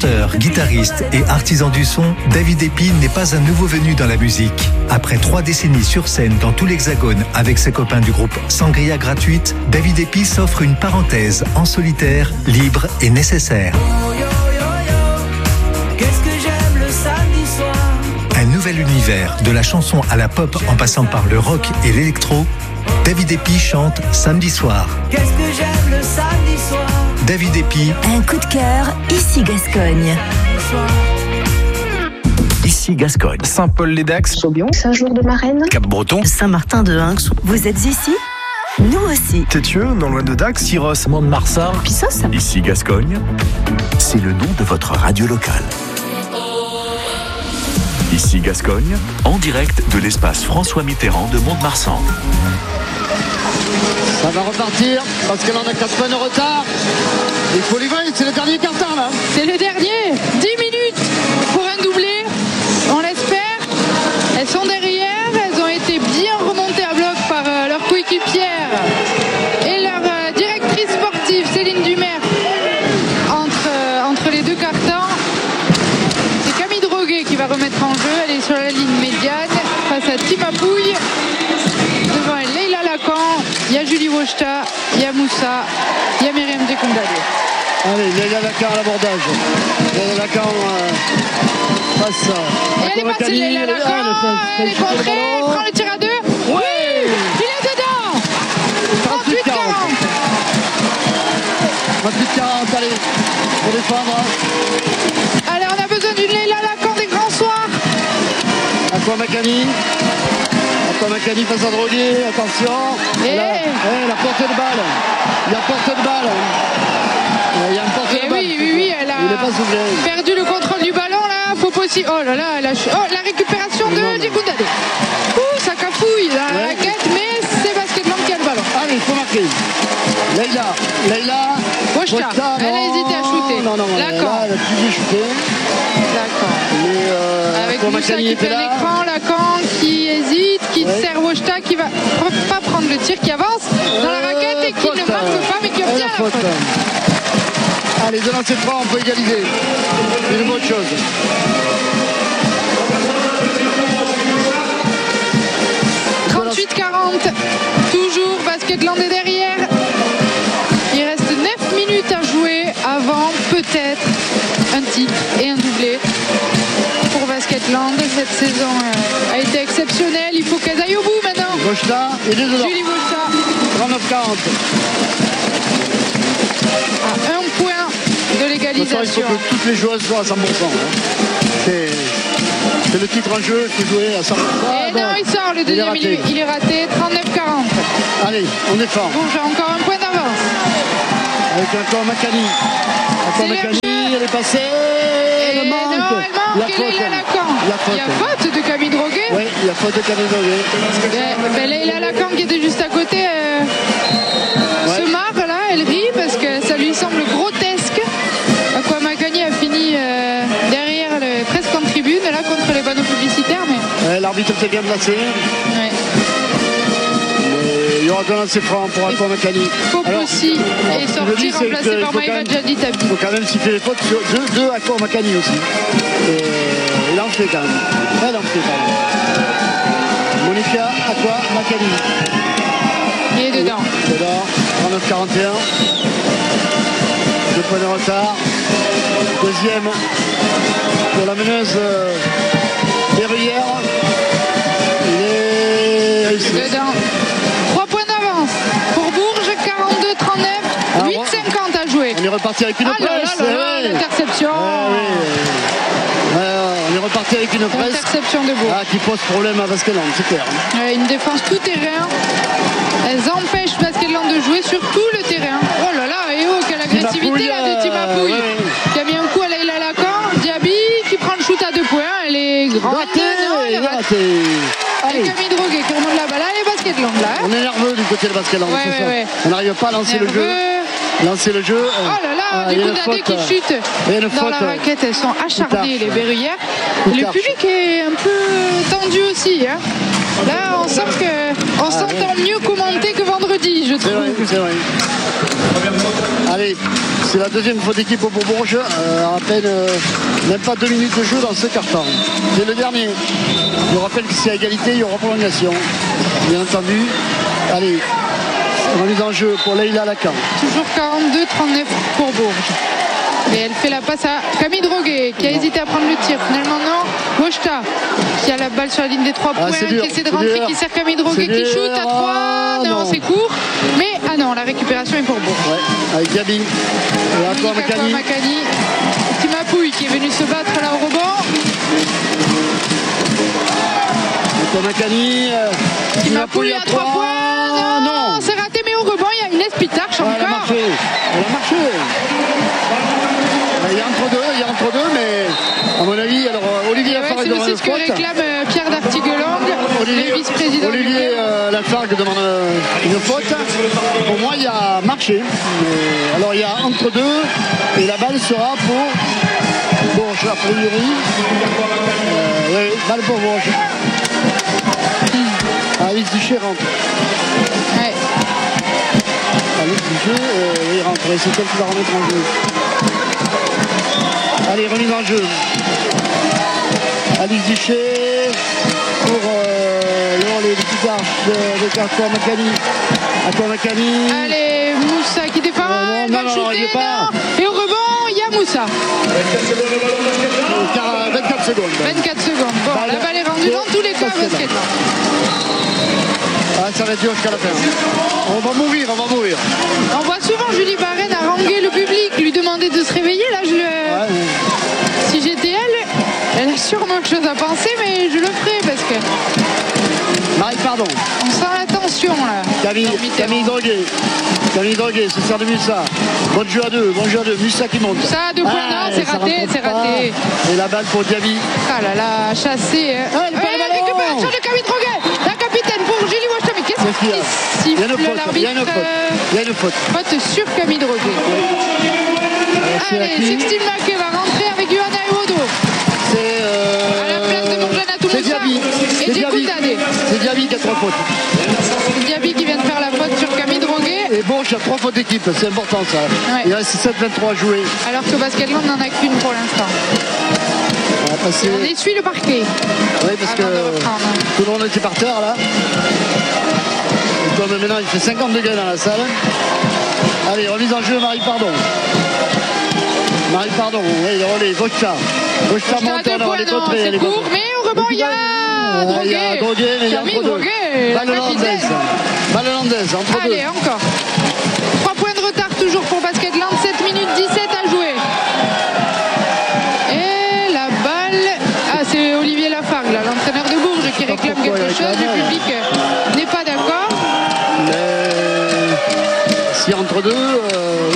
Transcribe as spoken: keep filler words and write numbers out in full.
Chanteur, guitariste et artisan du son, David Épine n'est pas un nouveau venu dans la musique. Après trois décennies sur scène dans tout l'Hexagone avec ses copains du groupe Sangria Gratuite, David Épine s'offre une parenthèse en solitaire, libre et nécessaire. Oh, yo, yo, yo. Qu'est-ce que j'aime le samedi soir. Un nouvel univers, de la chanson à la pop en passant par le rock et l'électro, David Épine chante Samedi soir. Qu'est-ce que j'aime le samedi soir. David Épine. Un coup de cœur, ici Gascogne. Ici Gascogne. Saint-Paul-les-Dax. Saubion. Saint-Jour-de-Marraine. Cap-Breton. Saint-Martin-de-Hinx. Vous êtes ici ? Nous aussi. Tétieux, non loin de Dax. Syros. Mont-de-Marsan. Pissos. Ici Gascogne. C'est le nom de votre radio locale. Ici Gascogne, en direct de l'espace François Mitterrand de Mont-de-Marsan. Ça va repartir parce que l'on a quatre points de retard. Il faut les voir, c'est le dernier quart-temps là. C'est le dernier. dix minutes pour un doublé. On l'espère. Elles sont derrière. Elles ont été bien remontées à bloc par euh, leur coéquipière et leur euh, directrice sportive Céline Dumer entre, euh, entre les deux quart-temps. C'est Camille Droguet qui va remettre en jeu. Elle est sur la ligne médiane face à Tima Pouille. Devant elle, Leïla Lacan, il y a Julie Wojta, il y a Moussa, il y a Myriam Dekondale. Allez, Leïla Lacan à l'abordage. Leïla Lacan euh, passe ça. Et elle est partie, Leïla Lacan, elle est contrée, prend le tir à deux. Oui, il est dedans. trente-huit quarante. trente-huit quarante, allez, pour défendre. Allez, on a besoin d'une Leïla Lacan des grands soirs. Aqua Makani. Makani face à Droguet, attention. Et là, hey, la portée de balle. Il y a portée de balle. Il y a une portée et de balle. Oui, oui, oui, elle a il est pas soufflé. perdu le contrôle du ballon là. Faut possible. Oh là là, elle a... oh, la récupération de Dekondale. Ouh, ça cafouille dans la ouais. raquette, mais c'est Basketland qui a le ballon. Allez, il faut marquer. Leïla, Leïla. Wojta, elle a hésité à shooter. Non, non, non. Lacan. Elle a plus dit shooter. D'accord. Mais euh, avec Moussa qui fait l'écran, Lacan qui hésite, qui ouais. sert Wojta, qui va pas prendre le tir, qui avance dans la raquette et qui euh, ne marque pas, mais qui obtient la faute. faute. Allez, de lancer trois, on peut égaliser. C'est une bonne chose. trente-huit quarante, toujours Basketland est derrière. Il reste neuf minutes à jouer avant peut-être un titre et un doublé pour Basketland. Cette saison a été exceptionnelle. Il faut qu'elles aillent au bout maintenant. Wojta, il est dedans. Julie Wojta. trente-neuf quarante. À un point de l'égalisation. Il faut que toutes les joueuses soient à cent pour cent. Hein. C'est... C'est le titre en jeu qui jouait à cent pour cent. Et non, il sort le deuxième, il est, il est raté. trente-neuf quarante. Allez, on est fort. Bon, j'ai encore un point d'avance. Avec encore Makani. Encore Makani, elle est passée. Et elle manque. Non, elle manque. La et faute. Leïla Lacan. La faute. Il y a faute de Camille Droguet. Oui, il y a faute de Camille Droguet. Mais, mais Leïla Lacan qui était juste à côté euh, ouais. se marre là, elle rit parce que ça lui semble grotesque. Aqua Makani a fini euh, derrière, le, presque en tribune, là contre les panneaux publicitaires. Mais... Ouais, l'arbitre était bien placé. Ouais. Mais il y aura un lancer franc pour Aqua Makani. Popo aussi est sorti, remplacé par Maïva Djaditabi. Il faut quand même siffler les fautes sur deux, deux Aqua Makani aussi. Et il en fait quand même. Elle en fait quand même. Monica Aqua Makani. Il est dedans. Oui, dedans. trente-neuf quarante et un. Deux points de retard. Deuxième pour la meneuse euh, Berruyère. Il est réussi. Dedans. Trois points d'avance pour Bourges, quarante-deux trente-neuf, ah, huit cinquante à jouer. On est reparti avec une ah presse. Là, là, là, ouais. L'interception. Ouais, ouais. Ouais, on est reparti avec une presse. Interception de Bourges. Ah, qui pose problème à Basketland, c'est clair. Ouais, une défense tout terrain. Elles empêchent Basketland de jouer sur tout le terrain. Oh là là, et oh, quelle agressivité là de Tima Pouille. Ouais. Qui a mis un coup à Leïla Lacan. Diaby qui prend le shoot à deux points. Elle est grande. Raté, non, elle est ratée. Allez. Et Camille Droguet qui remonte la balle. Allez, Basketland là. On est nerveux du côté de Basketland. Ouais, ouais, ouais. On n'arrive pas à lancer nerveux. le jeu. Lancer le jeu. Oh là là, ah, les Dekondale qui chutent dans faute. la raquette. Elles sont acharnées, les Berruyères. Le tard. public est un peu tendu aussi. Hein. Là, on sent On s'entend mieux commenter que vendredi, je C'est trouve. vrai, c'est vrai. Allez, c'est la deuxième faute d'équipe pour Bourges. Euh, à peine, euh, même pas deux minutes de jeu dans ce quart-temps. C'est le dernier. Je rappelle que c'est à égalité, il y aura prolongation. Bien entendu. Allez, remise en jeu pour Leïla Lacan. Toujours quarante-deux trente-neuf pour Bourges. Et elle fait la passe à Camille Droguet qui a hésité à prendre le tir. Finalement non. Wojta qui a la balle sur la ligne des trois Ah, points, c'est dur, qui essaie de c'est rentrer, dur. qui sert Camille Droguet, C'est qui dur. shoot à trois. Ah, non, non. c'est court. Mais ah non, la récupération est pour Bourges. Ouais, avec Gabi. Et Aqua Monique Aqua Macani. Macani. Timapouille qui est venu se battre là au rebond. Aqua Macani. euh, Timapouille à trois points. Ah, Non, non. c'est raté, mais au rebond, il y a Inès Pitarch Ouais, elle a encore. marché. Elle a marché. Il y a entre deux, il y a entre deux, mais à mon avis, alors euh, Olivier Et ouais, Lafargue c'est demande aussi une ce que faute. réclame euh, Pierre d'Artigueland, Olivier, le vice-président du Olivier club. euh, Lafargue demande euh, une faute. Pour moi, il y a marché. Mais, alors, il y a entre deux et la balle sera pour Bourges, a priori. Euh, oui, balle pour Bourges. Alice Duché rentre. Ouais. Alice Duché, euh, oui, il rentre. C'est elle qui va remettre en jeu. Allez, remise en jeu. Alice Duché pour euh, le les petits arches de Aqua Macani. Aqua Macani. Allez, Moussa qui défend, Euh, elle non, va non, non, shooter, il est pas. non. Et au rebond, il y a Moussa. Car- vingt-quatre secondes. vingt-quatre secondes. Bon, Balle la balle est rendue dans tous les cas à basket. basket. Ah, ça va être dur jusqu'à la fin. On va mourir, on va mourir. On voit souvent Julie Barren haranguer le public, lui demander de se réveiller. Là, je le... Ouais, ouais. si j'étais elle, elle a sûrement autre chose à penser, mais je le ferais parce que Marie, pardon. on sent la tension là. Camille, Dans Mitterrand. Camille Droguet. Camille Droguet, c'est sert de Mussa. Bon jeu à deux, bon jeu à deux. Mussa qui monte. Ça, deux points, non, c'est ça raté, rentre c'est pas. raté. Et la balle pour Diaby. Ah là là, chassé. hein. Ah, elle perd Ouais, le ballon. récupération de Camille Droguet, la capitaine pour Julie Washta. Mais qu'est-ce Qu'est-ce qu'il y a qu'il Il y a une siffle faute, il y a une l'arbitre faute. euh, Il y a une faute. Faute sur Camille Droguet. C'est à Allez, qui Sixtine Maquet va rentrer avec Johanna Ewodo. C'est euh, À la place de Morjana Toulousa. C'est Diaby. Et C'est Diaby. Djekoutadé. C'est Diaby qui a trois fautes. C'est Diaby qui vient de faire la faute sur Camille Droguet. Et bon, j'ai trois fautes d'équipe, c'est important ça. Ouais. Il reste sept vingt-trois à jouer. Alors que Basketland n'en a qu'une pour l'instant. On va passer. On essuie le parquet. Oui, parce que avant de reprendre. tout le monde était par terre là. Et comme maintenant il fait cinquante degrés dans la salle. Allez, remise en jeu, Marie Pardon. Marie Pardon, oui, le relais, Wojta. Wojta Wojta, monte, deux alors, points, elle est non, contrée, c'est elle est court, contrée. mais au rebond, il y a Ah, il y a Droguet. Droguet, mais il y a Camille entre deux. Droguet, la Balle hollandaise. capitaine. Balle hollandaise, entre deux. Allez, encore. trois points de retard toujours pour Basketland, sept minutes dix-sept à jouer. Et la balle. Ah, c'est Olivier Lafargue, là, l'entraîneur de Bourges, qui réclame pourquoi quelque il chose. réclame. Le public euh, n'est pas d'accord. Mais si entre deux. euh,